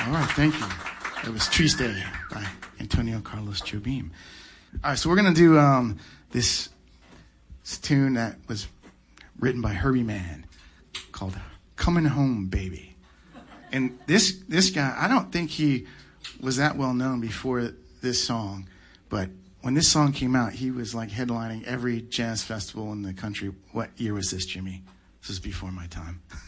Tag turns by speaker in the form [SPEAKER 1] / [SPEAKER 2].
[SPEAKER 1] All right, thank you. It was Triste by Antonio Carlos Jobim. All right, so we're going to do this tune that was written by Herbie Mann called Coming Home, Baby. And this guy, I don't think he was that well known before this song, but when this song came out, he was like headlining every jazz festival in the country. What year was this, Jimmy? This is before my time.